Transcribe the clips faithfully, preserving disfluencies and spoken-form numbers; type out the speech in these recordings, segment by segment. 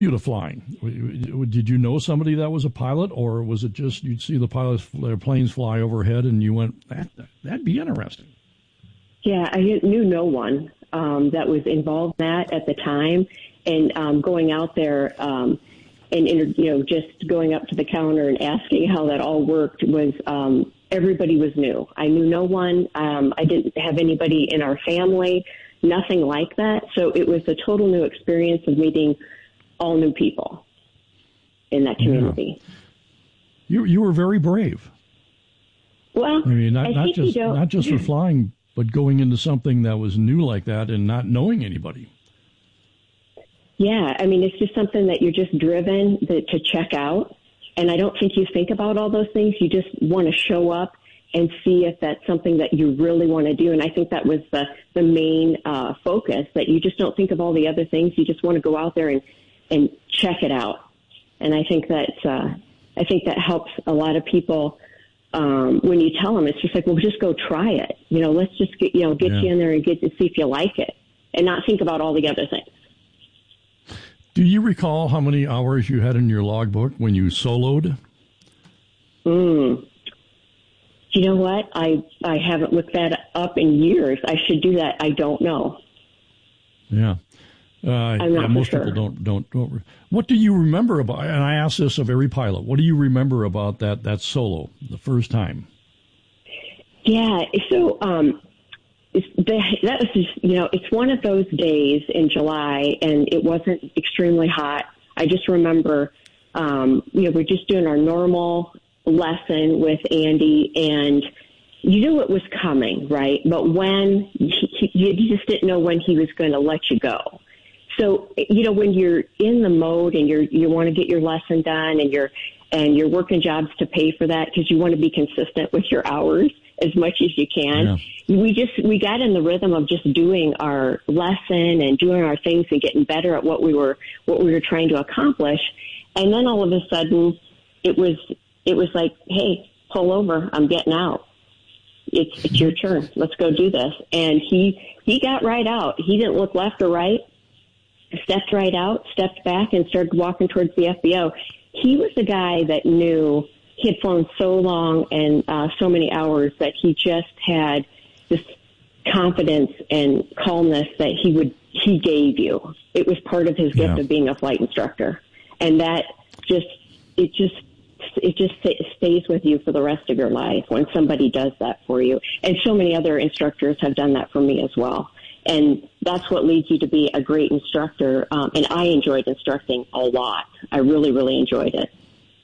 you to flying? Did you know somebody that was a pilot, or was it just you'd see the pilots, their planes fly overhead, and you went, that, that'd be interesting? Yeah, I knew no one um, that was involved in that at the time, and um, going out there um, and, you know, just going up to the counter and asking how that all worked was um, everybody was new. I knew no one. Um, I didn't have anybody in our family, nothing like that. So it was a total new experience of meeting all new people in that community. Yeah. You you were very brave. Well, I mean, not, I not think just you don't. not just for flying, but going into something that was new like that and not knowing anybody. Yeah, I mean, it's just something that you're just driven to, to check out. And I don't think you think about all those things. You just want to show up and see if that's something that you really want to do. And I think that was the, the main uh, focus, that you just don't think of all the other things. You just want to go out there and, and check it out. And I think that, uh, I think that helps a lot of people um, when you tell them. It's just like, well, just go try it. You know, let's just get, you know, get yeah. you in there and get to see if you like it and not think about all the other things. Do you recall how many hours you had in your logbook when you soloed? Mm. You know what? I, I haven't looked that up in years. I should do that. I don't know. Yeah. Uh, I'm not yeah, most sure. people don't, don't, don't. What do you remember about, and I ask this of every pilot, what do you remember about that, that solo, the first time? Yeah. So, um, It's, that was just, you know, it's one of those days in July, and it wasn't extremely hot. I just remember, um, you know, we're just doing our normal lesson with Andy, and you knew it was coming, right? But when, he, you just didn't know when he was going to let you go. So, you know, when you're in the mode and you're, you want to get your lesson done, and you're, and you're working jobs to pay for that because you want to be consistent with your hours as much as you can. Yeah. We just, we got in the rhythm of just doing our lesson and doing our things and getting better at what we were, what we were trying to accomplish. And then all of a sudden it was, it was like, hey, pull over. I'm getting out. It's, it's your turn. Let's go do this. And he, he got right out. He didn't look left or right, stepped right out, stepped back, and started walking towards the F B O. He was the guy that knew he had flown so long and uh, so many hours that he just had this confidence and calmness that he would, he gave you. It was part of his gift yeah. of being a flight instructor. And that just, it just, it just stays with you for the rest of your life when somebody does that for you. And so many other instructors have done that for me as well. And that's what leads you to be a great instructor. Um, and I enjoyed instructing a lot. I really, really enjoyed it.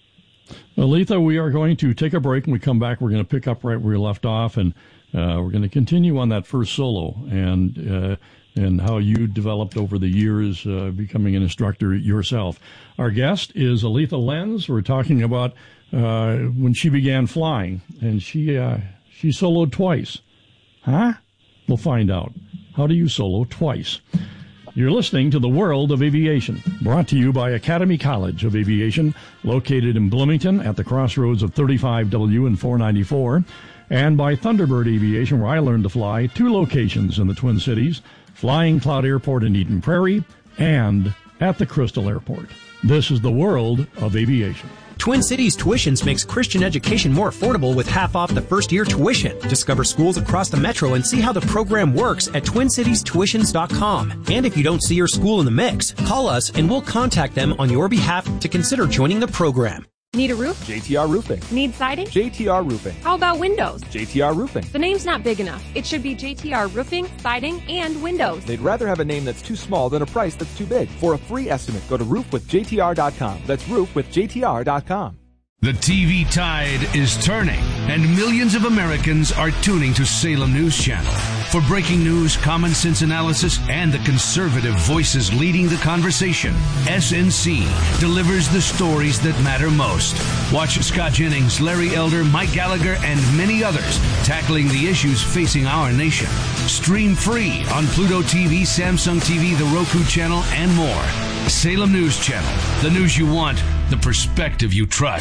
Well, Letha, we are going to take a break. When we come back, we're going to pick up right where we left off, and uh, we're going to continue on that first solo and uh, and how you developed over the years uh, becoming an instructor yourself. Our guest is Letha Lenz. We're talking about uh, when she began flying, and she uh, she soloed twice. Huh? We'll find out. How do you solo twice? You're listening to The World of Aviation, brought to you by Academy College of Aviation, located in Bloomington at the crossroads of thirty-five W and four ninety-four, and by Thunderbird Aviation, where I learned to fly, two locations in the Twin Cities, Flying Cloud Airport in Eden Prairie, and at the Crystal Airport. This is The World of Aviation. Twin Cities Tuitions makes Christian education more affordable with half off the first year tuition. Discover schools across the metro and see how the program works at twin cities tuitions dot com. And if you don't see your school in the mix, call us and we'll contact them on your behalf to consider joining the program. Need a roof? J T R Roofing. Need siding? J T R Roofing. How about windows? J T R Roofing. The name's not big enough. It should be J T R Roofing, Siding, and Windows. They'd rather have a name that's too small than a price that's too big. For a free estimate, go to roof with J T R dot com. That's roof with J T R dot com. The T V tide is turning, and millions of Americans are tuning to Salem News Channel. For breaking news, common sense analysis, and the conservative voices leading the conversation, S N C delivers the stories that matter most. Watch Scott Jennings, Larry Elder, Mike Gallagher, and many others tackling the issues facing our nation. Stream free on Pluto T V, Samsung T V, the Roku channel, and more. Salem News Channel, the news you want, the perspective you trust.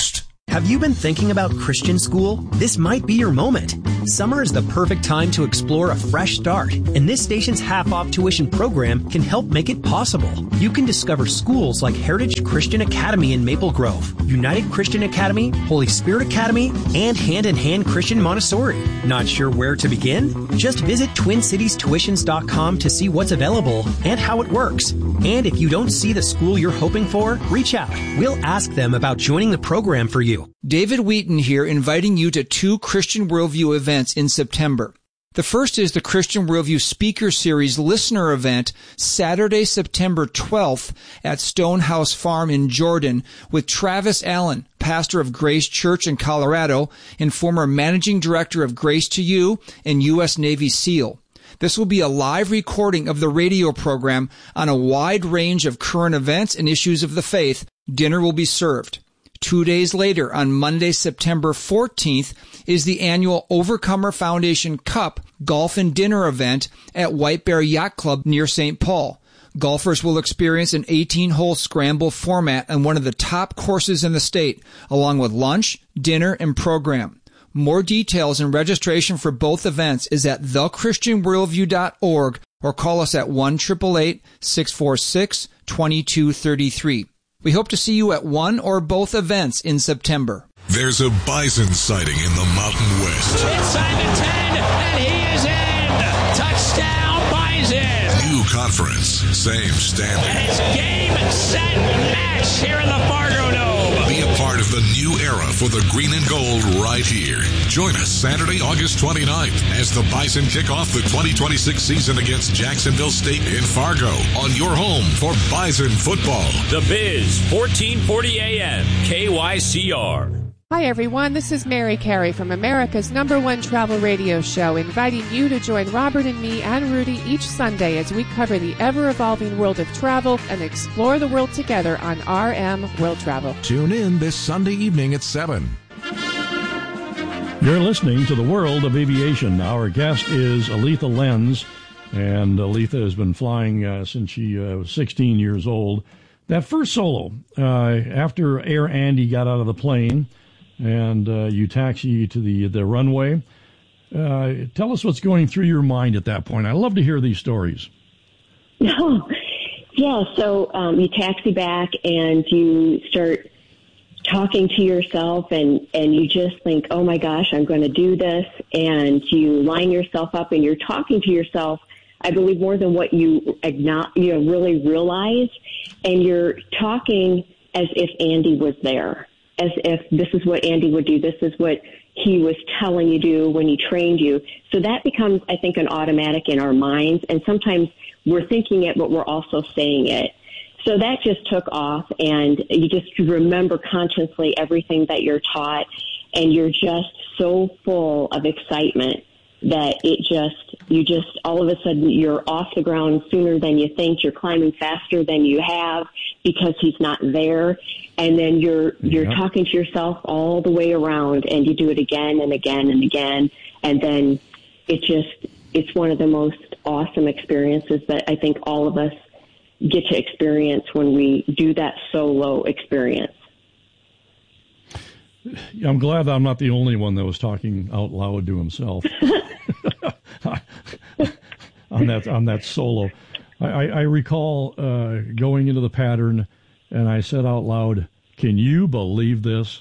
Have you been thinking about Christian school? This might be your moment. Summer is the perfect time to explore a fresh start, and this station's half-off tuition program can help make it possible. You can discover schools like Heritage Christian Academy in Maple Grove, United Christian Academy, Holy Spirit Academy, and Hand in Hand Christian Montessori. Not sure where to begin? Just visit twin cities tuitions dot com to see what's available and how it works. And if you don't see the school you're hoping for, reach out. We'll ask them about joining the program for you. David Wheaton here, inviting you to two Christian Worldview events in September. The first is the Christian Worldview Speaker Series Listener Event, Saturday, September twelfth at Stonehouse Farm in Jordan with Travis Allen, pastor of Grace Church in Colorado and former managing director of Grace to You and U S Navy SEAL. This will be a live recording of the radio program on a wide range of current events and issues of the faith. Dinner will be served. Two days later, on Monday, September fourteenth, is the annual Overcomer Foundation Cup Golf and Dinner event at White Bear Yacht Club near Saint Paul. Golfers will experience an eighteen-hole scramble format on one of the top courses in the state, along with lunch, dinner, and program. More details and registration for both events is at the christian worldview dot org or call us at one eight eight eight, six four six, two two three three. We hope to see you at one or both events in September. There's a bison sighting in the Mountain West. Inside the ten, and he is in. Touchdown, Bison. New conference, same standard. And it's game, set, match here in the Fargo Dome. Be a part of the new era for the green and gold right here. Join us Saturday, August twenty-ninth as the Bison kick off the twenty twenty-six season against Jacksonville State in Fargo on your home for Bison football. The Biz, fourteen forty A M, K Y C R. Hi everyone, this is Mary Carey from America's number one travel radio show, inviting you to join Robert and me and Rudy each Sunday as we cover the ever-evolving world of travel and explore the world together on R M World Travel. Tune in this Sunday evening at seven. You're listening to the World of Aviation. Our guest is Aletha Lenz, and Aletha has been flying uh, since she uh, was sixteen years old. That first solo, uh, after Air Andy got out of the plane, and uh, you taxi to the the runway. Uh, tell us what's going through your mind at that point. I love to hear these stories. Oh, yeah, so um, you taxi back and you start talking to yourself and, and you just think, oh my gosh, I'm going to do this. And you line yourself up and you're talking to yourself, I believe, more than what you, you know, really realize. And you're talking as if Andy was there. As if this is what Andy would do, this is what he was telling you to do when he trained you. So that becomes, I think, an automatic in our minds. And sometimes we're thinking it, but we're also saying it. So that just took off, and you just remember consciously everything that you're taught, and you're just so full of excitement that it just, you just, all of a sudden you're off the ground sooner than you think. You're climbing faster than you have because he's not there. And then you're, you're yep. talking to yourself all the way around, and you do it again and again and again. And then it just, it's one of the most awesome experiences that I think all of us get to experience when we do that solo experience. I'm glad that I'm not the only one that was talking out loud to himself on that on that solo. I, I recall uh, going into the pattern, and I said out loud, "Can you believe this?"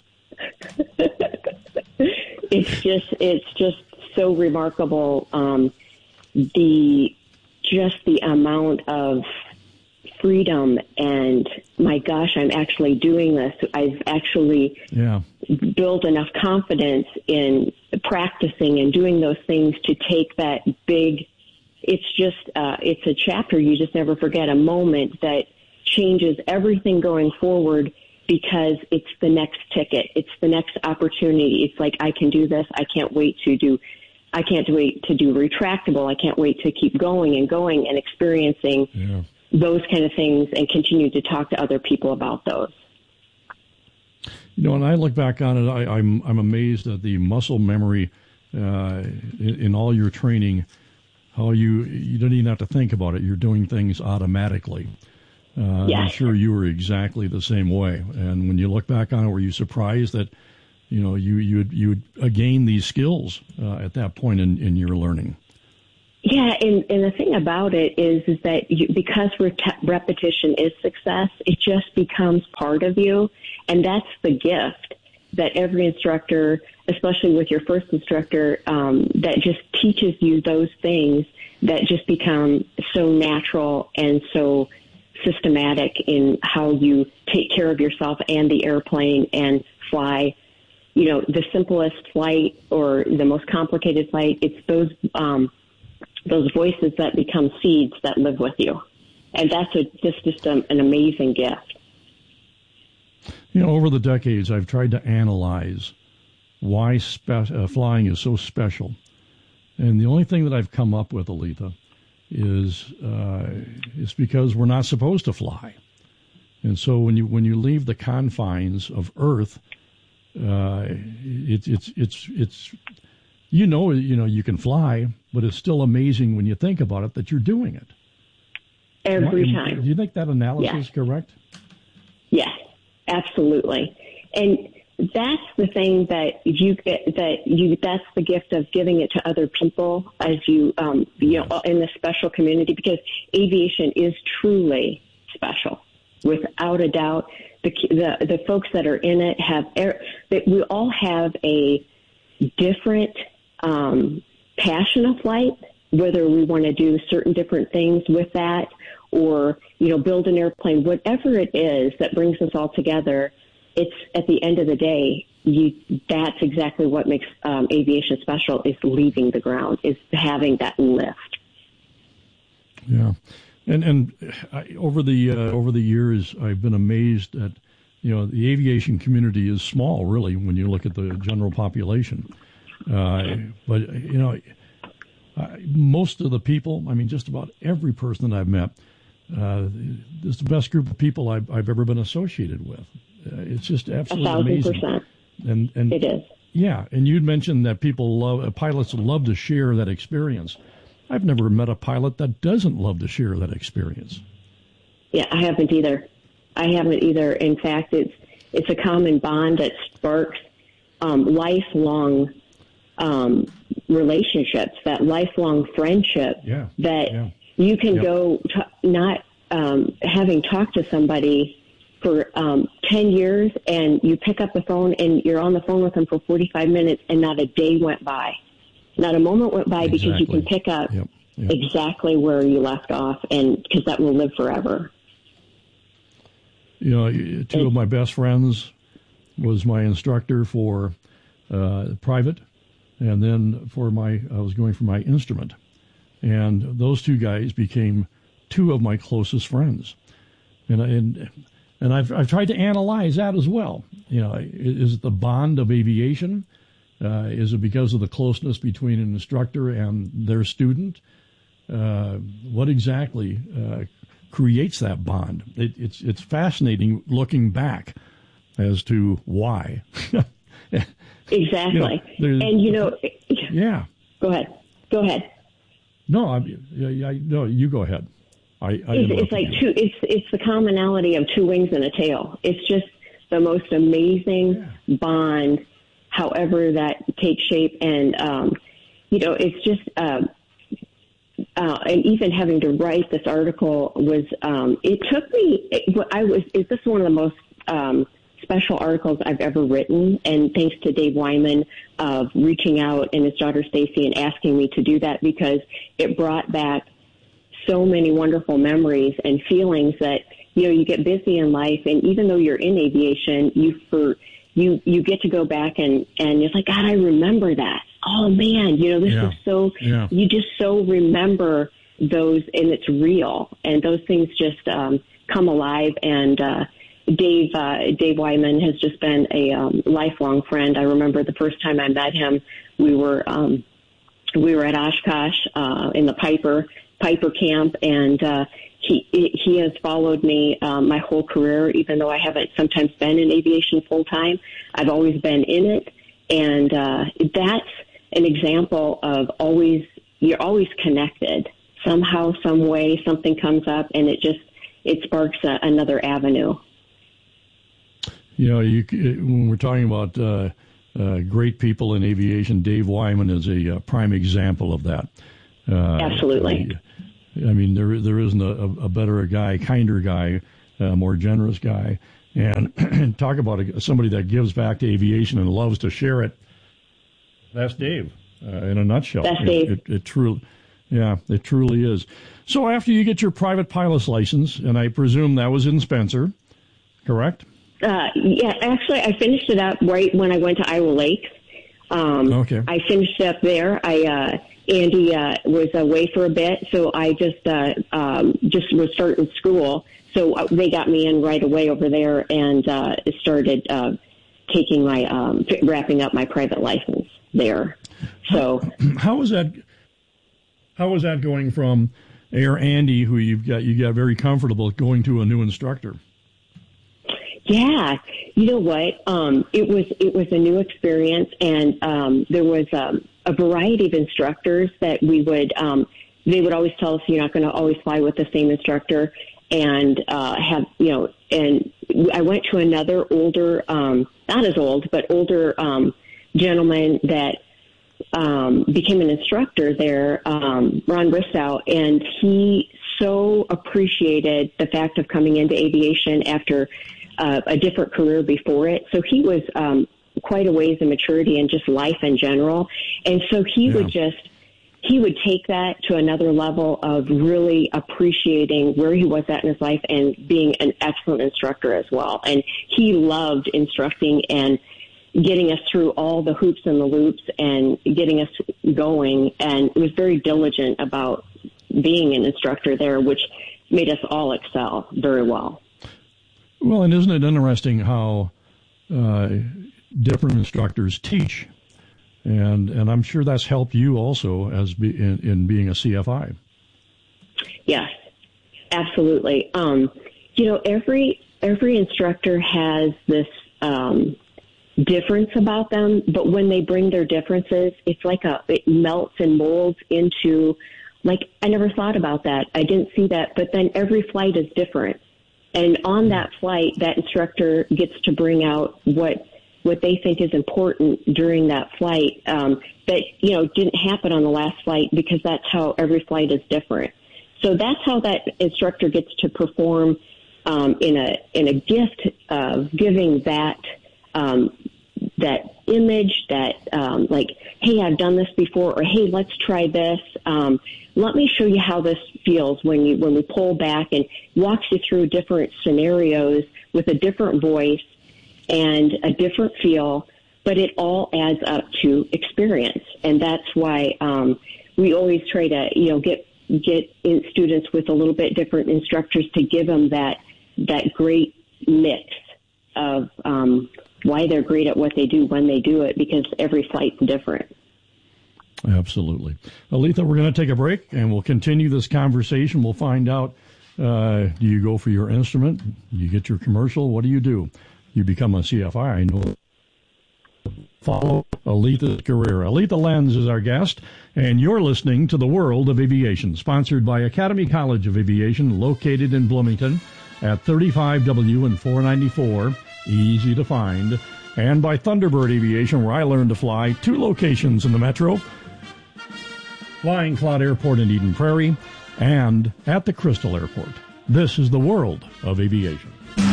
It's just it's just so remarkable. Um, the just the amount of freedom and my gosh, I'm actually doing this. I've actually yeah. built enough confidence in practicing and doing those things to take that big, it's just, uh, it's a chapter you just never forget, a moment that changes everything going forward because it's the next ticket. It's the next opportunity. It's like, I can do this. I can't wait to do I can't wait to do retractable. I can't wait to keep going and going and experiencing yeah. those kind of things and continue to talk to other people about those. You know, when I look back on it, I, I'm I'm amazed at the muscle memory uh, in, in all your training. How you you don't even have to think about it; you're doing things automatically. Uh, yes. I'm sure you were exactly the same way. And when you look back on it, were you surprised that you know, you you would, you would gain these skills uh, at that point in, in your learning. Yeah, and, and the thing about it is, is that you, because ret- repetition is success, it just becomes part of you, and that's the gift that every instructor, especially with your first instructor, um, that just teaches you those things that just become so natural and so systematic in how you take care of yourself and the airplane and fly. You know, the simplest flight or the most complicated flight, it's those um, those voices that become seeds that live with you. And that's a, just, just a, an amazing gift. You know, over the decades, I've tried to analyze why spe- uh, flying is so special. And the only thing that I've come up with, Aletha, is uh, it's because we're not supposed to fly. And so when you when you leave the confines of Earth, uh, it, it's it's it's you know you know you can fly, but it's still amazing when you think about it that you're doing it every Am, time. Do you think that analysis yeah. is correct? Yes, absolutely. And that's the thing that you get, that you, that's the gift of giving it to other people as you, um, you know, in the special community, because aviation is truly special. Without a doubt, the, the, the folks that are in it have, that we all have a different, um, passion of flight, whether we want to do certain different things with that or, you know, build an airplane, whatever it is that brings us all together. It's at the end of the day, you, that's exactly what makes um, aviation special, is leaving the ground, is having that lift. Yeah. And, and I, over the, uh, over the years, I've been amazed that, you know, the aviation community is small, really, when you look at the general population. Uh, but, you know, uh, most of the people, I mean, just about every person that I've met, uh, this is the best group of people I've, I've ever been associated with. Uh, it's just absolutely A thousand amazing. percent. And, and it is. Yeah, and you'd mentioned that people love, uh, pilots love to share that experience. I've never met a pilot that doesn't love to share that experience. Yeah, I haven't either. I haven't either. In fact, it's it's a common bond that sparks um, lifelong um, relationships, that lifelong friendship. Yeah. That yeah. you can yep. go t- not um, having talked to somebody for um, ten years, and you pick up the phone and you're on the phone with them for forty-five minutes, and not a day went by. Not a moment went by, exactly. because you can pick up yep. Yep. exactly where you left off, and because that will live forever. You know, two of my best friends was my instructor for uh, private, and then for my, I was going for my instrument. And those two guys became two of my closest friends. And and and I've I've tried to analyze that as well. You know, is it the bond of aviation? Uh, is it because of the closeness between an instructor and their student? Uh, what exactly uh, creates that bond? It, it's it's fascinating looking back as to why. Exactly. You know, and you know, yeah. Go ahead. Go ahead. No, I, I, I no, you go ahead. I, I it's, it's like you. two. It's it's the commonality of two wings and a tail. It's just the most amazing yeah. bond. However that takes shape, and um, you know, it's just. Uh, Uh, and even having to write this article was, um, it took me, it, I was, this is one of the most um, special articles I've ever written. And thanks to Dave Wyman of reaching out and his daughter Stacy and asking me to do that, because it brought back so many wonderful memories and feelings that, you know, you get busy in life. And even though you're in aviation, you, for, you, you get to go back and, and it's like, God, I remember that. Oh man, you know, this yeah. is so, yeah. you just so remember those, and it's real, and those things just um, come alive. And uh, Dave, uh, Dave Wyman has just been a um, lifelong friend. I remember the first time I met him, we were, um, we were at Oshkosh uh, in the Piper, Piper camp, and uh, he, he has followed me um, my whole career, even though I haven't sometimes been in aviation full time. I've always been in it. And uh, that's an example of always, you're always connected. Somehow, some way, something comes up, and it just, it sparks a, another avenue. You know, you, when we're talking about uh, uh, great people in aviation. Dave Wyman is a uh, prime example of that. Uh, Absolutely. I mean, there there isn't a, a better guy, kinder guy, a more generous guy. And talk about a, somebody that gives back to aviation and loves to share it. That's Dave, uh, in a nutshell. That's it, Dave. It, it truly, yeah, it truly is. So after you get your private pilot's license, and I presume that was in Spencer, correct? Uh, yeah, actually, I finished it up right when I went to Iowa Lakes. Um, okay. I finished up there. I uh, Andy uh, was away for a bit, so I just uh, um, just was starting school. So they got me in right away over there and uh, started uh, taking my um, wrapping up my private license there. So how was that? How was that going from Air Andy, who you've got you got very comfortable, going to a new instructor? Yeah, you know what? Um, it was it was a new experience, and um, there was um, a variety of instructors that we would. Um, they would always tell us you're not going to always fly with the same instructor, and uh, have you know. And I went to another older, um, not as old, but older um, gentleman that um, became an instructor there, um, Ron Bristow, and he so appreciated the fact of coming into aviation after. Uh, a different career before it. So he was um, quite a ways in maturity and just life in general. And so he yeah. would just, he would take that to another level of really appreciating where he was at in his life and being an excellent instructor as well. And he loved instructing and getting us through all the hoops and the loops and getting us going. And was very diligent about being an instructor there, which made us all excel very well. Well, and isn't it interesting how uh, different instructors teach? And and I'm sure that's helped you also as be, in, in being a C F I. Yes, absolutely. Um, you know, every every instructor has this um, difference about them, but when they bring their differences, it's like a it melts and molds into, like, I never thought about that. I didn't see that, but then every flight is different. And on that flight, that instructor gets to bring out what what they think is important during that flight um, that, you know, didn't happen on the last flight, because that's how every flight is different. So that's how that instructor gets to perform um, in a in a gift of giving that um, that image, that um, like, hey, I've done this before, or hey, let's try this. Um, let me show you how this feels when you when we pull back, and walks you through different scenarios with a different voice and a different feel, but it all adds up to experience. And that's why um, we always try to, you know, get get in students with a little bit different instructors to give them that that great mix of um, why they're great at what they do when they do it, because every flight's different. Absolutely. Aletha, we're going to take a break, and we'll continue this conversation. We'll find out, uh, do you go for your instrument? You get your commercial? What do you do? You become a C F I. I know. Follow Aletha's career. Aletha Lenz is our guest, and you're listening to The World of Aviation, sponsored by Academy College of Aviation, located in Bloomington at thirty-five W and four ninety-four, easy to find, and by Thunderbird Aviation, where I learned to fly, two locations in the metro, Flying Cloud Airport in Eden Prairie, and at the Crystal Airport. This is The World of Aviation.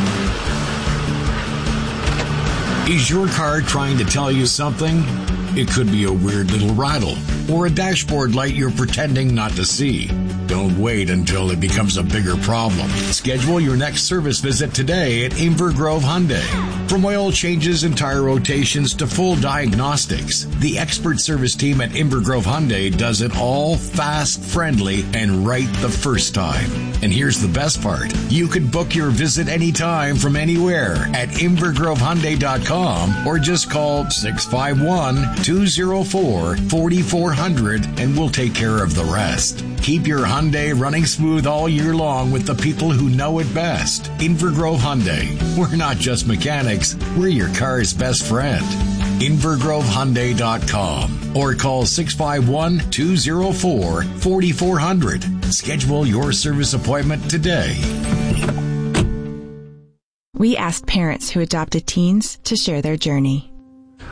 Is your car trying to tell you something? It could be a weird little rattle or a dashboard light you're pretending not to see. Don't wait until it becomes a bigger problem. Schedule your next service visit today at Inver Grove Hyundai. From oil changes and tire rotations to full diagnostics, the expert service team at Inver Grove Hyundai does it all fast, friendly, and right the first time. And here's the best part. You can book your visit anytime from anywhere at inver grove hyundai dot com or just call six five one, two oh four, four four zero zero and we'll take care of the rest. Keep your Hyundai running smooth all year long with the people who know it best. Inver Grove Hyundai. We're not just mechanics, we're your car's best friend. inver grove hyundai dot com or call six five one, two oh four, four four zero zero. Schedule your service appointment today. We asked parents who adopted teens to share their journey.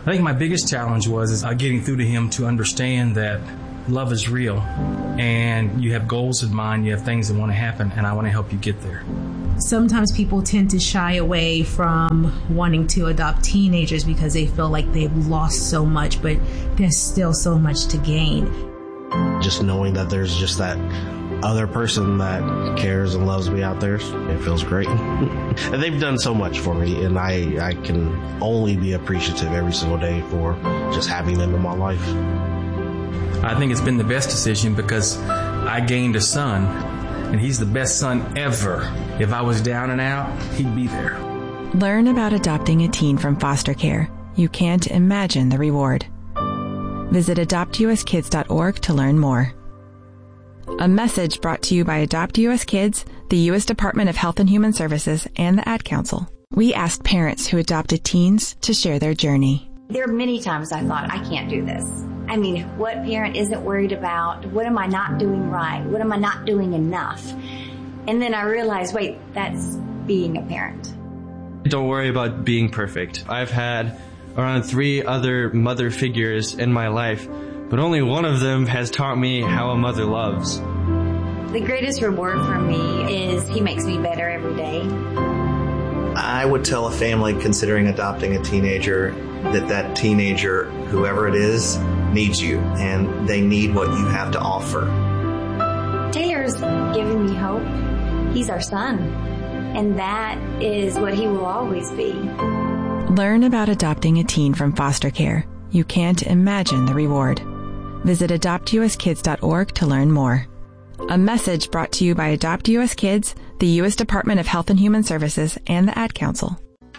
I think my biggest challenge was is uh, getting through to him to understand that love is real and you have goals in mind, you have things that want to happen, and I want to help you get there. Sometimes people tend to shy away from wanting to adopt teenagers because they feel like they've lost so much, but there's still so much to gain. Just knowing that there's just that other person that cares and loves me out there, it feels great. And they've done so much for me, and I, I can only be appreciative every single day for just having them in my life. I think it's been the best decision because I gained a son, and he's the best son ever. If I was down and out, he'd be there. Learn about adopting a teen from foster care. You can't imagine the reward. Visit adopt u s kids dot org to learn more. A message brought to you by Adopt U S Kids, the U S Department of Health and Human Services, and the Ad Council. We asked parents who adopted teens to share their journey. There are many times I thought, I can't do this. I mean, what parent isn't worried about, what am I not doing right? What am I not doing enough? And then I realized, wait, that's being a parent. Don't worry about being perfect. I've had around three other mother figures in my life, but only one of them has taught me how a mother loves. The greatest reward for me is he makes me better every day. I would tell a family considering adopting a teenager that that teenager, whoever it is, needs you, and they need what you have to offer. Taylor's giving me hope. He's our son, and that is what he will always be. Learn about adopting a teen from foster care. You can't imagine the reward. Visit adopt u s kids dot org to learn more. A message brought to you by Adopt U S Kids, the U S Department of Health and Human Services, and the Ad Council.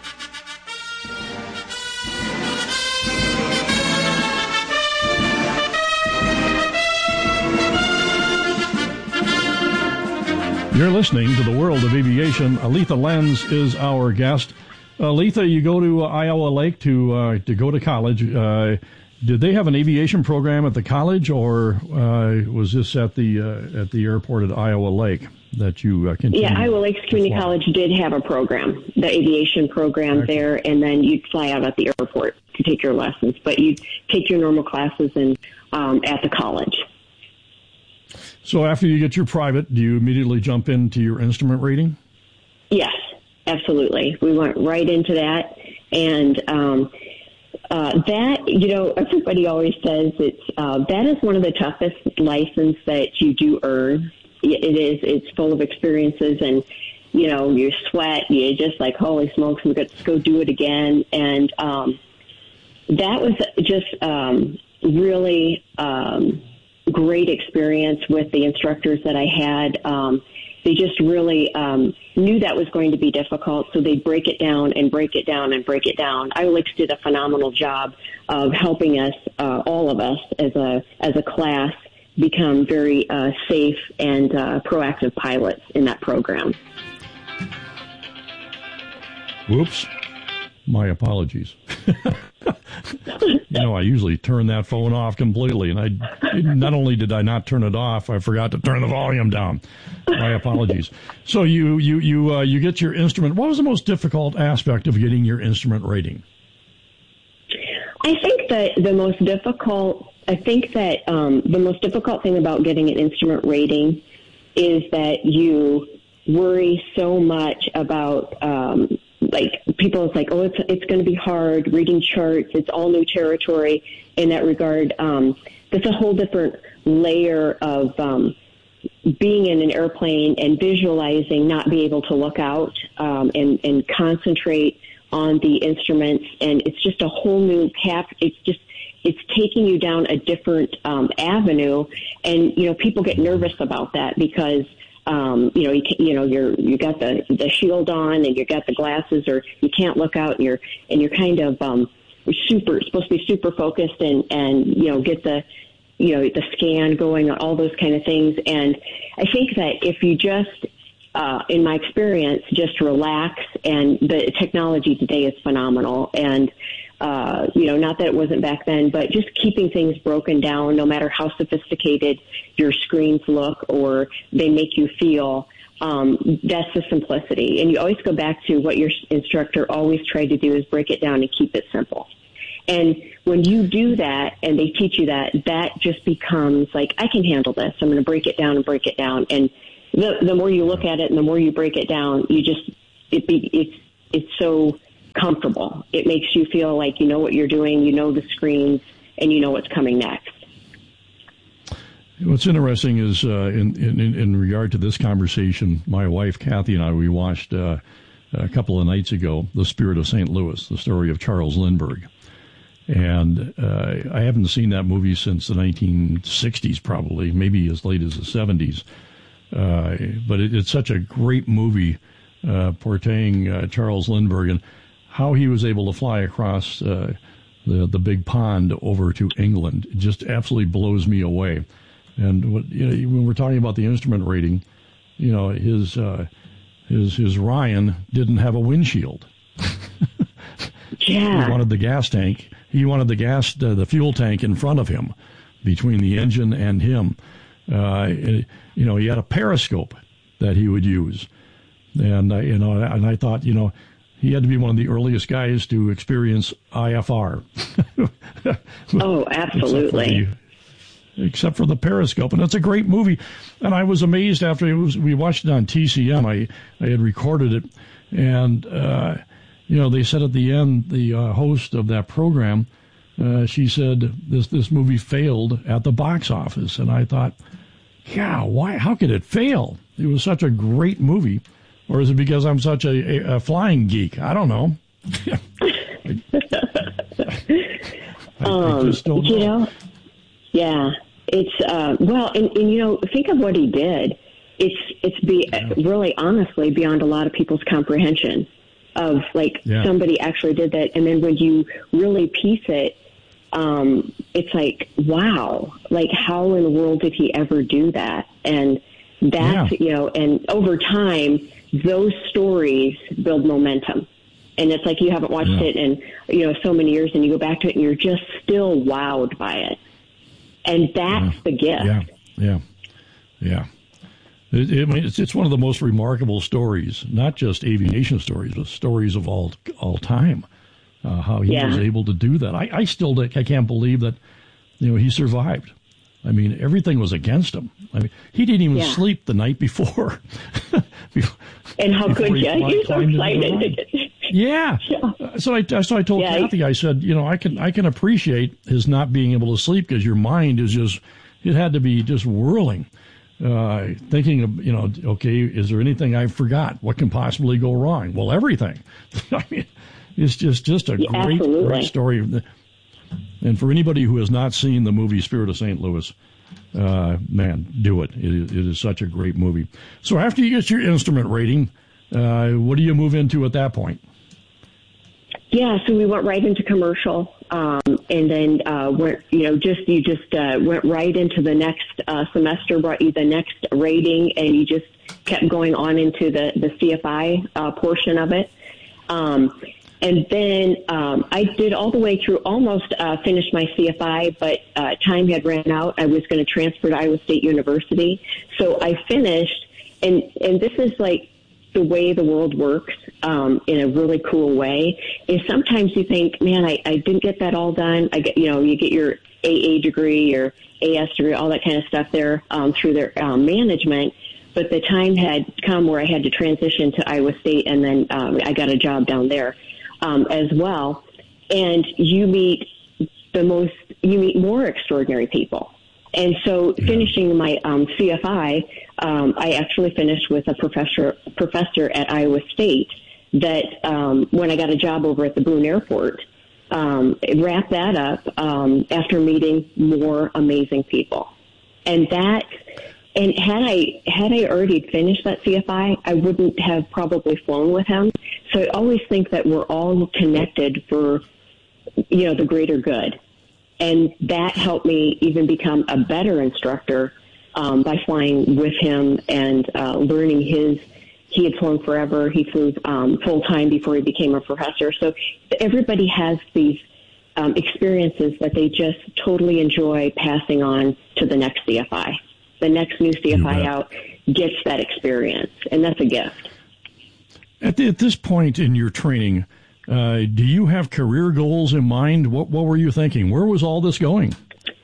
You're listening to the World of Aviation. Aletha Lenz is our guest. Aletha, you go to Iowa Lake to uh, to go to college. Uh, did they have an aviation program at the college, or uh, was this at the uh, at the airport at Iowa Lake that you uh, continued? Yeah, Iowa Lakes Community College did have a program, the aviation program okay. there, and then you'd fly out at the airport to take your lessons, but you'd take your normal classes and um, at the college. So after you get your private, do you immediately jump into your instrument rating? Yes, absolutely. We went right into that. And um, uh, that, you know, everybody always says it's uh, that is one of the toughest license that you do earn. It is. It's full of experiences and, you know, you sweat. You're just like, holy smokes, we got to go do it again. And um, that was just um, really... Um, great experience with the instructors that I had. Um, they just really um, knew that was going to be difficult, so they'd break it down and break it down and break it down. Iowa Lakes did a phenomenal job of helping us, uh, all of us as a as a class, become very uh, safe and uh, proactive pilots in that program. Whoops. My apologies. You know, I usually turn that phone off completely, and I not only did I not turn it off, I forgot to turn the volume down. My apologies. So you you you uh, you get your instrument. What was the most difficult aspect of getting your instrument rating? I think that the most difficult. I think that um, the most difficult thing about getting an instrument rating is that you worry so much about. Um, Like people, it's like, oh, it's it's going to be hard reading charts. It's all new territory in that regard. Um, it's a whole different layer of um, being in an airplane and visualizing, not be able to look out um, and and concentrate on the instruments. And it's just a whole new path. It's just it's taking you down a different um, avenue. And you know, people get nervous about that because. Um, you know, you, can, you know, you're, you got the, the shield on and you got the glasses or you can't look out and you're, and you're kind of, um, super, supposed to be super focused and, and, you know, get the, you know, the scan going, all those kind of things. And I think that if you just, uh, in my experience, just relax, and the technology today is phenomenal. And, Uh, you know, not that it wasn't back then, but just keeping things broken down, no matter how sophisticated your screens look or they make you feel, um, that's the simplicity. And you always go back to what your instructor always tried to do is break it down and keep it simple. And when you do that and they teach you that, that just becomes like, I can handle this. I'm going to break it down and break it down. And the the more you look at it and the more you break it down, you just, it be, it's, it's so comfortable. It makes you feel like you know what you're doing, you know the screens, and you know what's coming next. What's interesting is uh, in, in in regard to this conversation, my wife Kathy and I, we watched uh, a couple of nights ago The Spirit of Saint Louis, the story of Charles Lindbergh. And uh, I haven't seen that movie since the nineteen sixties, probably, maybe as late as the seventies. Uh, but it, it's such a great movie uh, portraying uh, Charles Lindbergh and how he was able to fly across uh, the the big pond over to England. It just absolutely blows me away. And what, you know, when we're talking about the instrument rating, you know, his uh, his his Ryan didn't have a windshield. Yeah. He wanted the gas tank. He wanted the gas, uh, the fuel tank in front of him, between the engine and him. Uh, it, you know, he had a periscope that he would use, and uh, you know, and I thought, you know, he had to be one of the earliest guys to experience I F R. Oh, absolutely. Except for the periscope, and it's a great movie. And I was amazed after it was, we watched it on T C M. I I had recorded it, and uh, you know, they said at the end, the uh, host of that program, uh, she said this this movie failed at the box office, and I thought, yeah, why? How could it fail? It was such a great movie, or is it because I'm such a, a, a flying geek? I don't know. I, I, um, I just don't know. You know, yeah, it's uh, well, and, and you know, think of what he did. It's it's be yeah. really honestly beyond a lot of people's comprehension of like yeah. somebody actually did that, and then when you really piece it, um, it's like, wow, like how in the world did he ever do that? And that's yeah. you know, and over time, those stories build momentum. And it's like you haven't watched yeah. it in, you know, so many years, and you go back to it and you're just still wowed by it. And that's yeah. the gift. Yeah, yeah, yeah. It, it, I mean, it's, it's one of the most remarkable stories, not just aviation stories, but stories of all all time. Uh, how he yeah. was able to do that. I, I still I can't believe that, you know, he survived. I mean, everything was against him. I mean, he didn't even yeah. sleep the night before. And how could you? He's so excited. Yeah. yeah. So I so I told yeah, Kathy, I said, you know, I can I can appreciate his not being able to sleep because your mind is just, it had to be just whirling, uh, thinking of, you know, okay, is there anything I forgot? What can possibly go wrong? Well, everything. I mean, it's just just a yeah, great absolutely. great story. And for anybody who has not seen the movie Spirit of Saint Louis, uh, man, do it. It is, it is such a great movie. So after you get your instrument rating, uh, what do you move into at that point? Yeah, so we went right into commercial, um, and then uh, went, you know, just you just uh, went right into the next uh, semester, brought you the next rating, and you just kept going on into the the C F I uh, portion of it. Um, And then um, I did all the way through, almost uh, finished my C F I, but uh, time had ran out. I was going to transfer to Iowa State University. So I finished, and, and this is like the way the world works um, in a really cool way, is sometimes you think, man, I, I didn't get that all done. I get, you know, you get your A A degree, your A S degree, all that kind of stuff there um, through their um, management. But the time had come where I had to transition to Iowa State, and then um, I got a job down there. Um, as well, and you meet the most, you meet more extraordinary people. And so finishing my um, C F I, um, I actually finished with a professor professor at Iowa State that um, when I got a job over at the Boone Airport, um, wrapped that up um, after meeting more amazing people. And that, and had I had I already finished that C F I, I wouldn't have probably flown with him. So I always think that we're all connected for, you know, the greater good. And that helped me even become a better instructor um, by flying with him and uh, learning his, he had flown forever. He flew um, full time before he became a professor. So everybody has these um, experiences that they just totally enjoy passing on to the next C F I. The next new C F I out gets that experience, and that's a gift. At, the, at this point in your training, Uh, do you have career goals in mind? What What were you thinking? Where was all this going?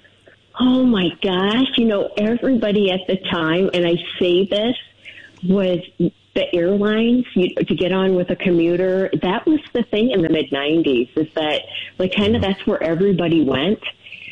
Oh my gosh! You know, everybody at the time, and I say this, was the airlines. You, to get on with a commuter, that was the thing in the mid nineties. Is that like kind of that's where everybody went.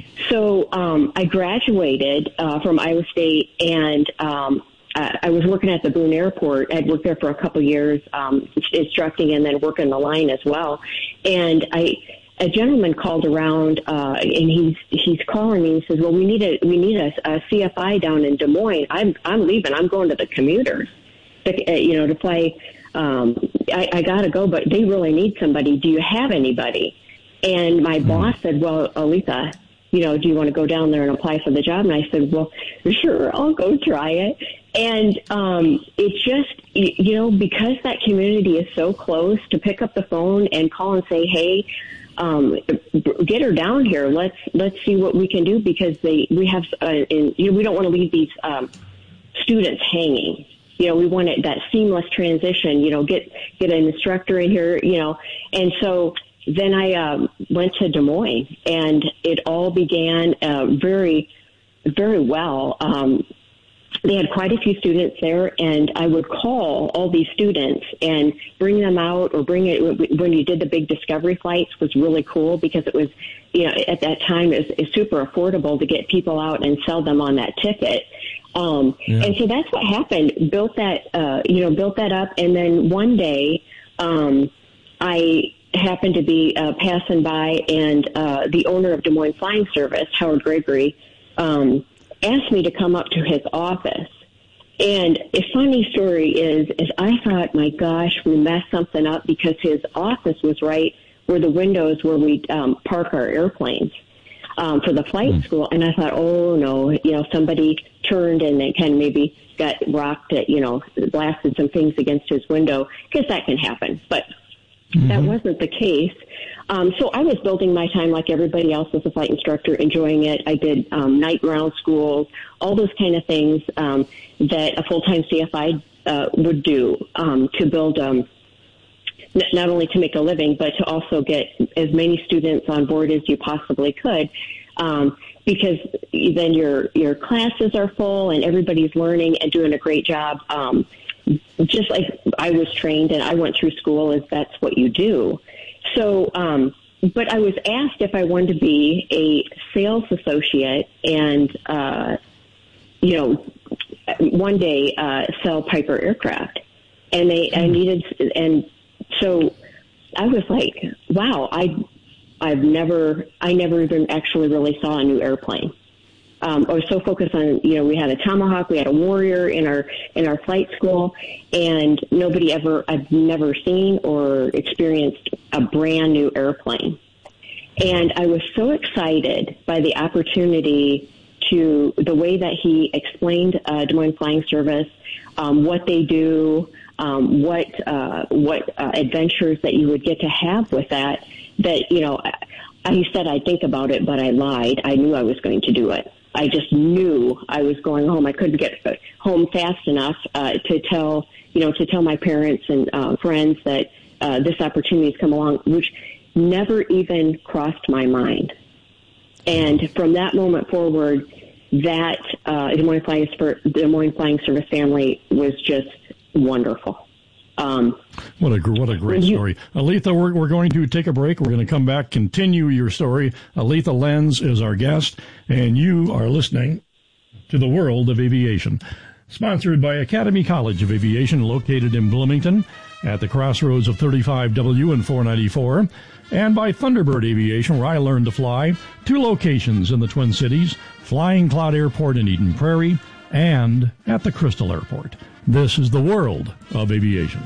So um, I graduated uh, from Iowa State, and um, I was working at the Boone Airport. I'd worked there for a couple of years, um, instructing and then working the line as well. And I, a gentleman called around, uh, and he's he's calling me. He says, "Well, we need a we need a, a C F I down in Des Moines. I'm I'm leaving. I'm going to the commuters, to, uh, you know, to play. Um, I, I got to go, but they really need somebody. Do you have anybody?" And my mm-hmm. boss said, "Well, Aletha, you know, do you want to go down there and apply for the job?" And I said, "Well, sure, I'll go try it." And um, it just, you know, because that community is so close, to pick up the phone and call and say, "Hey, um, get her down here. Let's let's see what we can do," because they we have, uh, in, you know, we don't want to leave these um, students hanging. You know, we want it, that seamless transition. You know, get get an instructor in here. You know, and so. Then I um, went to Des Moines, and it all began uh, very, very well. Um, they had quite a few students there, and I would call all these students and bring them out, or bring it when you did the big discovery flights was really cool, because it was, you know, at that time it was, it was super affordable to get people out and sell them on that ticket. Um, yeah. And so that's what happened. Built that, uh, you know, built that up, and then one day um, I. happened to be uh, passing by, and uh, the owner of Des Moines Flying Service, Howard Gregory, um, asked me to come up to his office. And a funny story is, is I thought, my gosh, we messed something up, because his office was right where the windows where we um, park our airplanes um, for the flight mm. school. And I thought, oh no, you know, somebody turned and they kind of maybe got rocked at, you know, blasted some things against his window, because that can happen. But Mm-hmm. that wasn't the case. Um, so I was building my time like everybody else as a flight instructor, enjoying it. I did um, night ground schools, all those kind of things um, that a full-time C F I uh, would do um, to build, um, n- not only to make a living, but to also get as many students on board as you possibly could. Um, because then your your classes are full and everybody's learning and doing a great job. Um, just like I was trained and I went through school, as that's what you do. So, um, but I was asked if I wanted to be a sales associate and, uh, you know, one day, uh, sell Piper aircraft. And they, I needed, and so I was like, wow, I, I've never, I never even actually really saw a new airplane. Um, I was so focused on, you know, we had a Tomahawk, we had a Warrior in our in our flight school, and nobody ever, I've never seen or experienced a brand new airplane. And I was so excited by the opportunity to, the way that he explained uh, Des Moines Flying Service, um, what they do, um, what uh, what uh, adventures that you would get to have with that, that, you know, he said I'd think about it, but I lied. I knew I was going to do it. I just knew I was going home. I couldn't get home fast enough uh, to tell, you know, to tell my parents and uh, friends that uh, this opportunity has come along, which never even crossed my mind. And from that moment forward, that uh, Des Moines Flying, Des Moines Flying Service family was just wonderful. Um, what a what a great you, story, Aletha. We're we're going to take a break. We're going to come back, continue your story. Aletha Lenz is our guest, and you are listening to The World of Aviation, sponsored by Academy College of Aviation, located in Bloomington at the crossroads of thirty-five W and four ninety-four, and by Thunderbird Aviation, where I learned to fly. Two locations in the Twin Cities: Flying Cloud Airport in Eden Prairie, and at the Crystal Airport. This is The World of Aviation.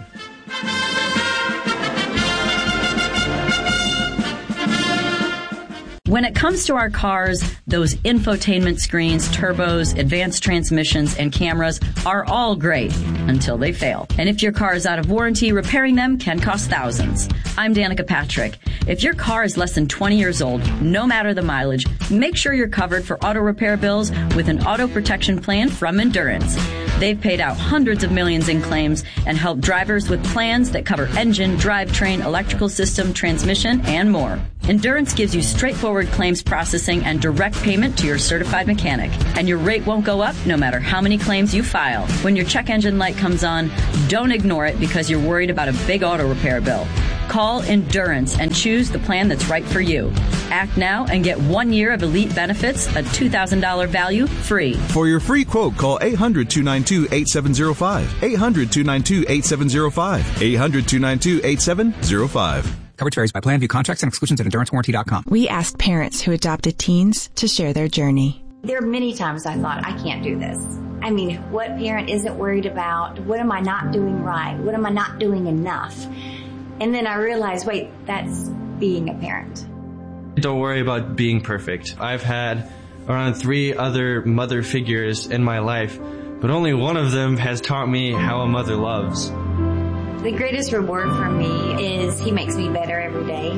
When it comes to our cars, those infotainment screens, turbos, advanced transmissions, and cameras are all great until they fail. And if your car is out of warranty, repairing them can cost thousands. I'm Danica Patrick. If your car is less than twenty years old, no matter the mileage, make sure you're covered for auto repair bills with an auto protection plan from Endurance. They've paid out hundreds of millions in claims and helped drivers with plans that cover engine, drivetrain, electrical system, transmission, and more. Endurance gives you straightforward claims processing and direct payment to your certified mechanic. And your rate won't go up no matter how many claims you file. When your check engine light comes on, don't ignore it because you're worried about a big auto repair bill. Call Endurance and choose the plan that's right for you. Act now and get one year of elite benefits, a two thousand dollars value, free. For your free quote, call eight hundred, two nine two, eight seven zero five. eight hundred, two nine two, eight seven zero five. eight hundred, two nine two, eight seven zero five. Coverage varies by plan. View contracts and exclusions at endurance warranty dot com. We asked parents who adopted teens to share their journey. There are many times I thought, I can't do this. I mean, what parent isn't worried about, what am I not doing right? What am I not doing enough? And then I realized, wait, that's being a parent. Don't worry about being perfect. I've had around three other mother figures in my life, but only one of them has taught me how a mother loves. The greatest reward for me is he makes me better every day.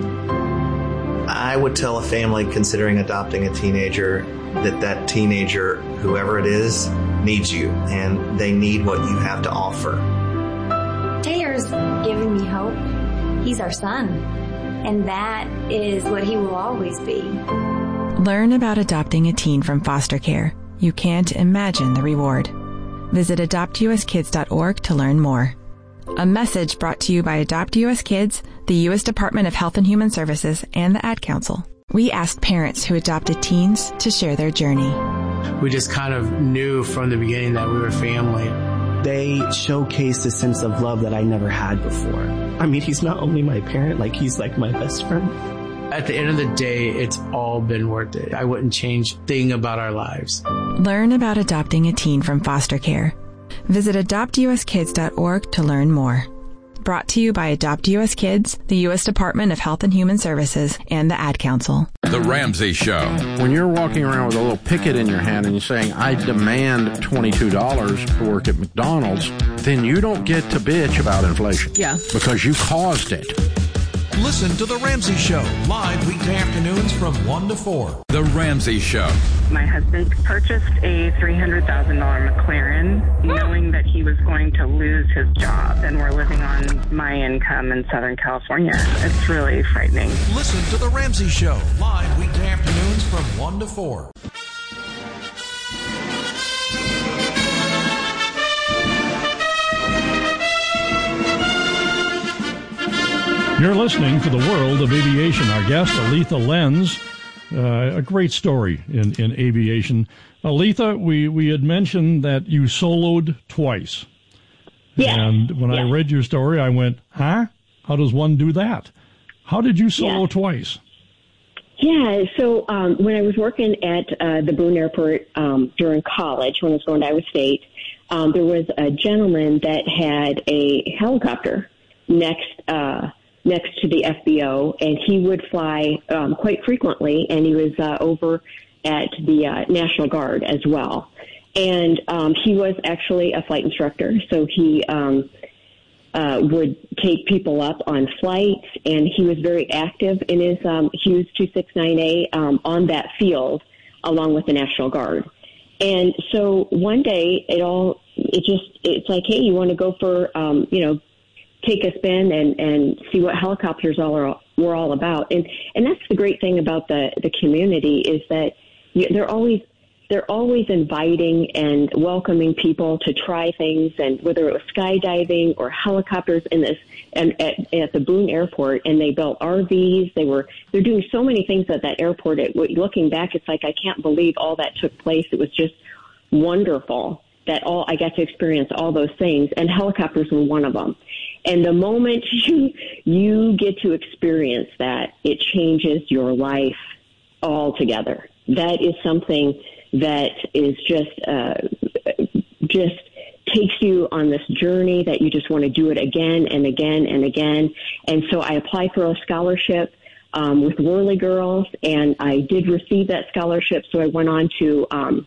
I would tell a family considering adopting a teenager that that teenager, whoever it is, needs you, and they need what you have to offer. Taylor's giving me hope. He's our son, and that is what he will always be. Learn about adopting a teen from foster care. You can't imagine the reward. Visit adopt u s kids dot org to learn more. A message brought to you by Adopt U S Kids, the U S Department of Health and Human Services, and the Ad Council. We asked parents who adopted teens to share their journey. We just kind of knew from the beginning that we were family. They showcased a sense of love that I never had before. I mean, he's not only my parent, like he's like my best friend. At the end of the day, it's all been worth it. I wouldn't change a thing about our lives. Learn about adopting a teen from foster care. Visit adopt u s kids dot org to learn more. Brought to you by Adopt U S Kids, the U S Department of Health and Human Services, and the Ad Council. The Ramsey Show. When you're walking around with a little picket in your hand and you're saying, I demand twenty-two dollars to work at McDonald's, then you don't get to bitch about inflation. Yeah. Because you caused it. Listen to The Ramsey Show, live weekday afternoons from one to four. The Ramsey Show. My husband purchased a three hundred thousand dollars McLaren, knowing that he was going to lose his job, and we're living on my income in Southern California. It's really frightening. Listen to The Ramsey Show, live weekday afternoons from one to four. You're listening to the World of Aviation. Our guest, Aletha Lenz, uh, a great story in, in aviation. Aletha, we, we had mentioned that you soloed twice. Yeah. And when yeah. I read your story, I went, huh? How does one do that? How did you solo yeah. twice? Yeah, so um, when I was working at uh, the Boone Airport um, during college, when I was going to Iowa State, um, there was a gentleman that had a helicopter next uh next to the F B O, and he would fly um, quite frequently, and he was uh, over at the uh, National Guard as well. And um, he was actually a flight instructor, so he um, uh, would take people up on flights, and he was very active in his um, Hughes two sixty-nine A um, on that field, along with the National Guard. And so one day, it all, it just, it's like, hey, you want to go for, um, you know, take a spin and, and see what helicopters all are, were all about. And, and that's the great thing about the, the community is that you, they're always, they're always inviting and welcoming people to try things. And whether it was skydiving or helicopters in this, and at, at the Boone Airport, and they built R Vs, they were, they're doing so many things at that airport. It, looking back, it's like, I can't believe all that took place. It was just wonderful that all, I got to experience all those things, and helicopters were one of them. And the moment you you get to experience that, it changes your life altogether. That is something that is just uh, just takes you on this journey that you just want to do it again and again and again. And so I applied for a scholarship um, with Whirly Girls, and I did receive that scholarship. So I went on to um,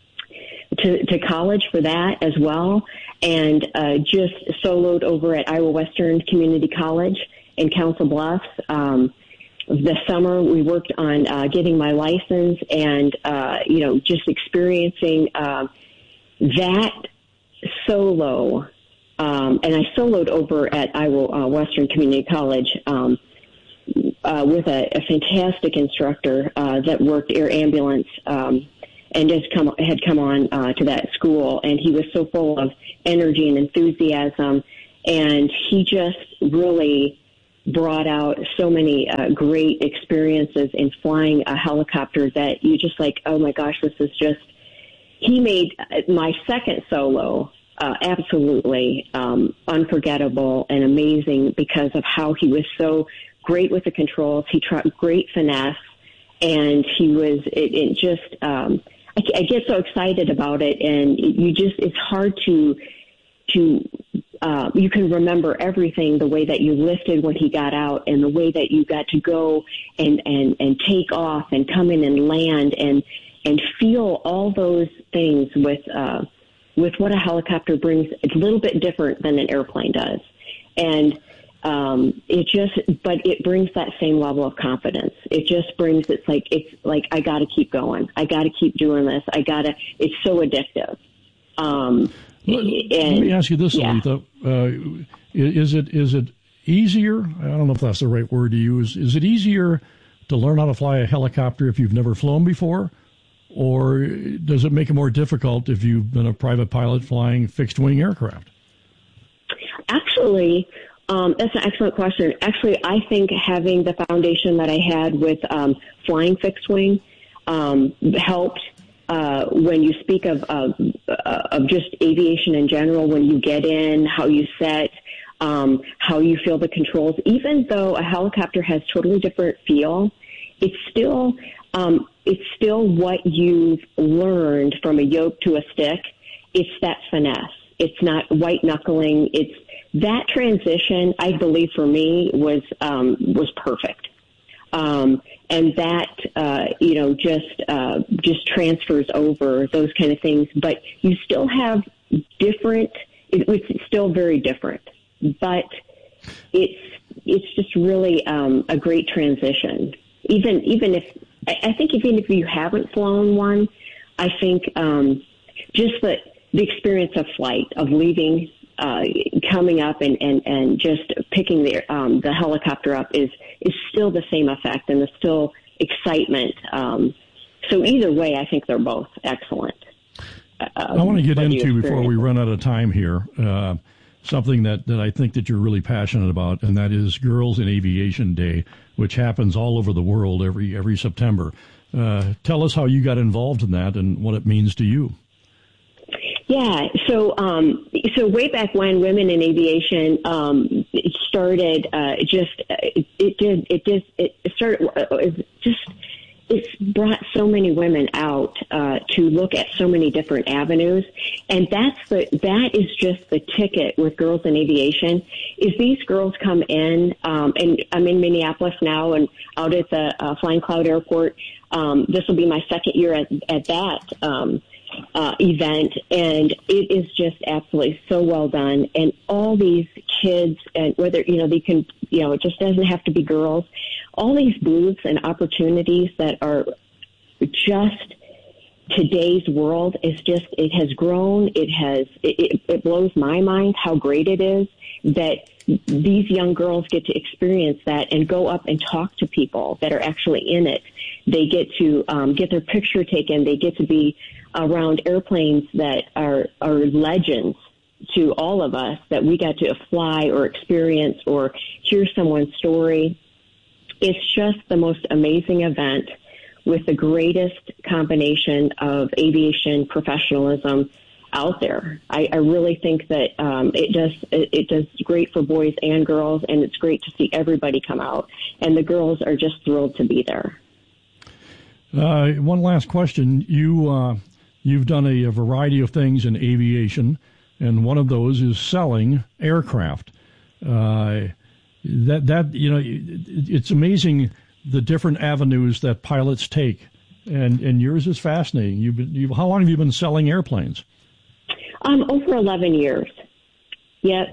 to, to college for that as well, and uh, just soloed over at Iowa Western Community College in Council Bluffs. Um, the summer we worked on uh, getting my license, and uh, you know, just experiencing uh, that solo. Um, and I soloed over at Iowa uh, Western Community College um, uh, with a, a fantastic instructor uh, that worked air ambulance um, and just come had come on uh, to that school, and he was so full of energy and enthusiasm, and he just really brought out so many uh, great experiences in flying a helicopter that you just like, oh my gosh, this is just. He made my second solo. Uh, absolutely um, unforgettable and amazing because of how he was so great with the controls. He tried great finesse, and he was. It, it just. Um, I, I get so excited about it, and you just—it's hard to to. Uh, you can remember everything, the way that you lifted when he got out, and the way that you got to go and and and take off and come in and land and and feel all those things with. Uh, with what a helicopter brings. It's a little bit different than an airplane does. And um, it just, but it brings that same level of confidence. It just brings, it's like, it's like, I got to keep going. I got to keep doing this. I got to, it's so addictive. Um, let, and, let me ask you this, yeah. Aletha. Uh, is it, is it easier? I don't know if that's the right word to use. Is it easier to learn how to fly a helicopter if you've never flown before? Or does it make it more difficult if you've been a private pilot flying fixed-wing aircraft? Actually, um, that's an excellent question. Actually, I think having the foundation that I had with um, flying fixed-wing um, helped uh, when you speak of, of, of just aviation in general, when you get in, how you set, um, how you feel the controls. Even though a helicopter has totally different feel, it's still... Um, it's still what you've learned from a yoke to a stick. It's that finesse. It's not white knuckling. It's that transition. I believe for me was um, was perfect, um, and that uh, you know just uh, just transfers over those kind of things. But you still have different. It, it's still very different, but it's it's just really um, a great transition. Even even if. I think even if you haven't flown one, I think um, just the the experience of flight, of leaving, uh, coming up, and, and, and just picking the um, the helicopter up is is still the same effect, and there's still excitement. Um, so either way, I think they're both excellent. Uh, I want to get into, before we run out of time here, uh, something that, that I think that you're really passionate about, and that is Girls in Aviation Day, which happens all over the world every every September. Uh, tell us how you got involved in that and what it means to you. Yeah, so um, so way back when Women in Aviation um, started, uh, just it, it did it did it started it just it's brought so many women out uh, to look at so many different avenues, and that's the that is just the ticket with Girls in Aviation. Is these girls come in, um, and I'm in Minneapolis now, and out at the uh, Flying Cloud Airport. Um, this will be my second year at, at that um, uh, event, and it is just absolutely so well done. And all these kids, and whether you know they can, you know, it just doesn't have to be girls. All these booths and opportunities that are just today's world is just, it has grown. It has, it, it blows my mind how great it is that these young girls get to experience that and go up and talk to people that are actually in it. They get to um, get their picture taken. They get to be around airplanes that are, are legends to all of us that we got to fly or experience or hear someone's story. It's just the most amazing event with the greatest combination of aviation professionalism out there. I, I really think that um, it does it, it does great for boys and girls, and it's great to see everybody come out. And the girls are just thrilled to be there. Uh, one last question: You uh, you've done a, a variety of things in aviation, and one of those is selling aircraft. Uh, That that you know, it's amazing the different avenues that pilots take, and and yours is fascinating. You've been, you've, how long have you been selling airplanes? Um, over eleven years. Yep.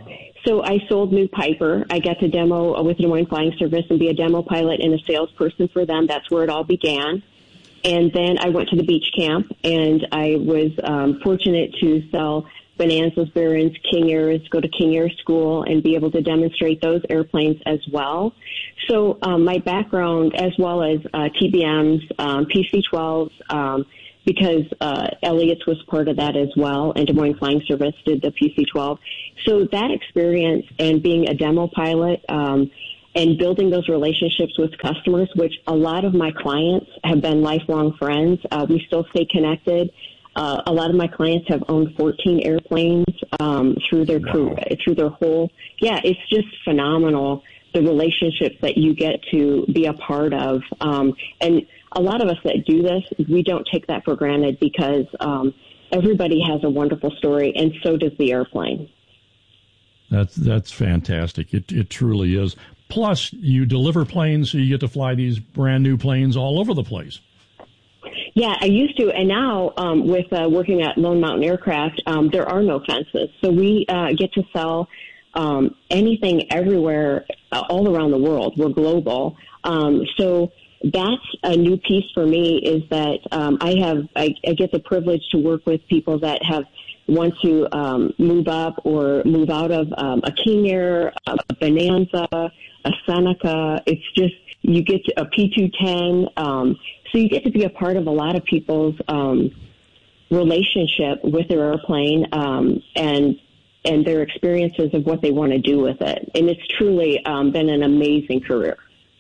So I sold New Piper. I got to demo with Des Moines Flying Service and be a demo pilot and a salesperson for them. That's where it all began. And then I went to the beach camp, and I was um, fortunate to sell Bonanzas, Barons, King Airs, go to King Air School, and be able to demonstrate those airplanes as well. So um, my background, as well as uh, T B Ms, um, P C twelves, um, because uh, Elliott's was part of that as well, and Des Moines Flying Service did the P C twelve. So that experience and being a demo pilot um, and building those relationships with customers, which a lot of my clients have been lifelong friends. Uh, we still stay connected. Uh, a lot of my clients have owned fourteen airplanes um, through their career, through their whole. Yeah, it's just phenomenal, the relationships that you get to be a part of. Um, and a lot of us that do this, we don't take that for granted because um, everybody has a wonderful story, and so does the airplane. That's that's fantastic. It it truly is. Plus, you deliver planes, so you get to fly these brand new planes all over the place. Yeah, I used to, and now um, with uh, working at Lone Mountain Aircraft, um, there are no fences, so we uh, get to sell um, anything everywhere, uh, all around the world. We're global, um, so that's a new piece for me. Is that um, I have I, I get the privilege to work with people that have want to um, move up or move out of um, a King Air, a Bonanza, a Seneca. It's just you get to, a P two ten. Um, So you get to be a part of a lot of people's um, relationship with their airplane um, and and their experiences of what they want to do with it. And it's truly um, been an amazing career.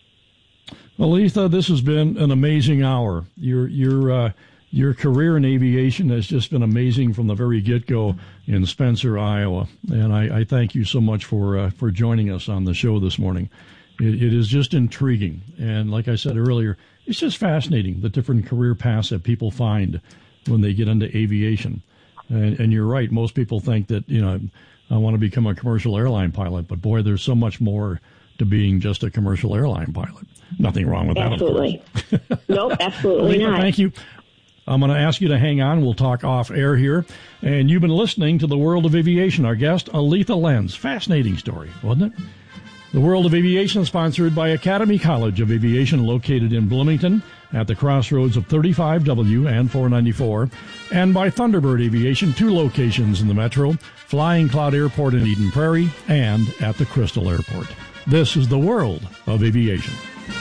Aletha, this has been an amazing hour. Your your uh, your career in aviation has just been amazing from the very get-go in Spencer, Iowa. And I, I thank you so much for uh, for joining us on the show this morning. It, it is just intriguing. And like I said earlier, it's just fascinating, the different career paths that people find when they get into aviation. And, and you're right. Most people think that, you know, I want to become a commercial airline pilot. But, boy, there's so much more to being just a commercial airline pilot. Nothing wrong with that, absolutely. Of course. Nope, absolutely Aletha, not. Thank you. I'm going to ask you to hang on. We'll talk off air here. And you've been listening to The World of Aviation. Our guest, Aletha Lenz. Fascinating story, wasn't it? The World of Aviation is sponsored by Academy College of Aviation, located in Bloomington at the crossroads of thirty-five W and four ninety-four, and by Thunderbird Aviation, two locations in the metro, Flying Cloud Airport in Eden Prairie and at the Crystal Airport. This is the World of Aviation.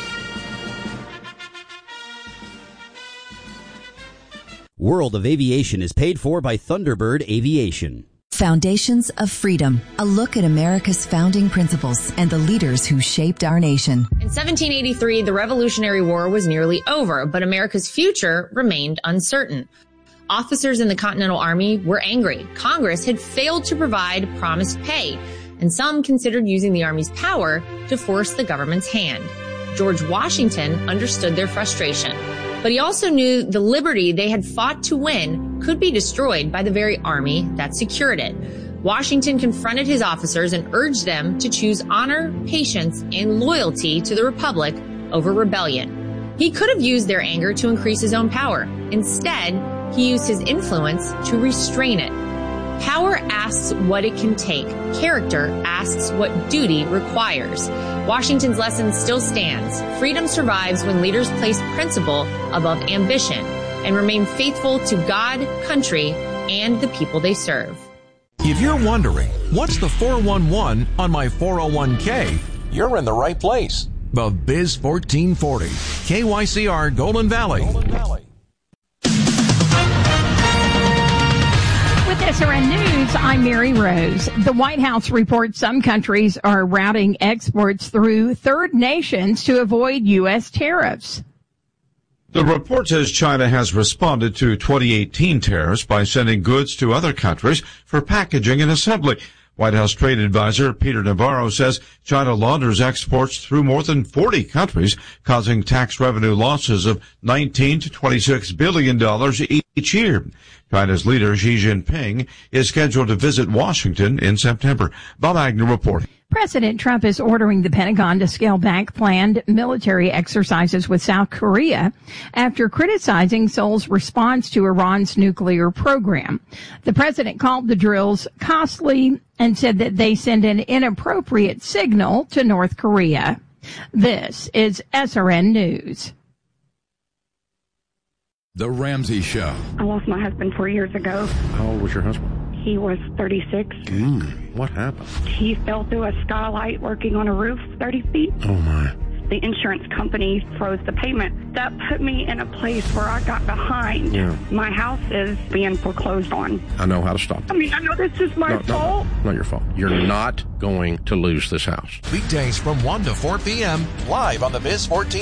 World of Aviation is paid for by Thunderbird Aviation. Foundations of Freedom, a look at America's founding principles and the leaders who shaped our nation. In seventeen eighty-three, the Revolutionary War was nearly over, but America's future remained uncertain. Officers in the Continental Army were angry. Congress had failed to provide promised pay, and some considered using the Army's power to force the government's hand. George Washington understood their frustration, but he also knew the liberty they had fought to win could be destroyed by the very army that secured it. Washington confronted his officers and urged them to choose honor, patience, and loyalty to the Republic over rebellion. He could have used their anger to increase his own power. Instead, he used his influence to restrain it. Power asks what it can take. Character asks what duty requires. Washington's lesson still stands. Freedom survives when leaders place principle above ambition and remain faithful to God, country, and the people they serve. If you're wondering, what's the four one one on my four oh one k? You're in the right place. The Biz fourteen forty, K Y C R Golden Valley. Golden Valley. With S R N News, I'm Mary Rose. The White House reports some countries are routing exports through third nations to avoid U S tariffs. The report says China has responded to twenty eighteen tariffs by sending goods to other countries for packaging and assembly. White House Trade Advisor Peter Navarro says China launders exports through more than forty countries, causing tax revenue losses of nineteen to twenty-six billion dollars each year. China's leader Xi Jinping is scheduled to visit Washington in September. Bob Agnew reporting. President Trump is ordering the Pentagon to scale back planned military exercises with South Korea after criticizing Seoul's response to Iran's nuclear program. The president called the drills costly and said that they send an inappropriate signal to North Korea. This is S R N News. The Ramsey Show. I lost my husband four years ago. How old was your husband? He was thirty-six. Mm, what happened? He fell through a skylight working on a roof thirty feet. Oh, my. The insurance company froze the payment. That put me in a place where I got behind. Yeah. My house is being foreclosed on. I know how to stop I it. mean, I know this is my no, fault. No, not your fault. You're not going to lose this house. Weekdays from one to four p.m. live on the Biz fourteen.